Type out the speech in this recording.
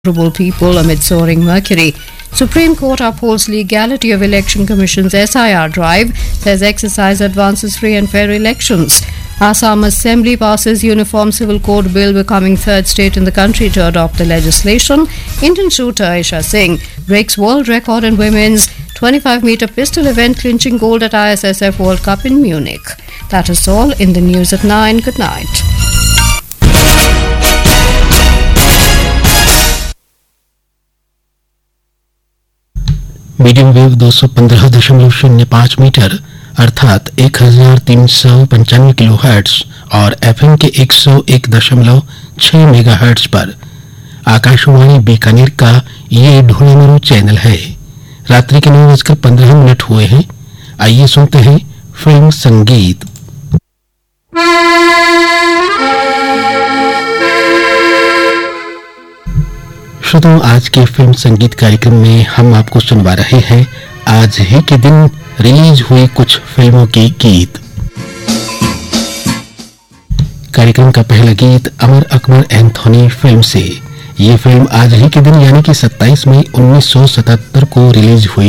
vulnerable people amid soaring mercury. Supreme Court upholds legality of Election Commission's SIR drive, says exercise advances free and fair elections. Assam Assembly passes Uniform Civil Code Bill, becoming third state in the country to adopt the legislation. Indian shooter Isha Singh breaks world record in women's 25-meter pistol event, clinching gold at ISSF World Cup in Munich. That is all in the news at 9. Good night. Medium wave 215.05 metre अर्थात 1395 kilohertz और FM के 101.6 megahertz पर आकाशवाणी बीकानेर का ये ढोलामरू channel है। रात्रि के 9:15 हुए हैं। आइए सुनते हैं फिल्म संगीत। श्रोताओं, आज के फिल्म संगीत कार्यक्रम में हम आपको सुनवा रहे हैं आज ही के दिन रिलीज हुई कुछ फिल्मों के गीत। कार्यक्रम का पहला गीत अमर अकबर एंथोनी फिल्म से। ये फिल्म आज ही के दिन यानी कि 27 मई 1977 को रिलीज हुई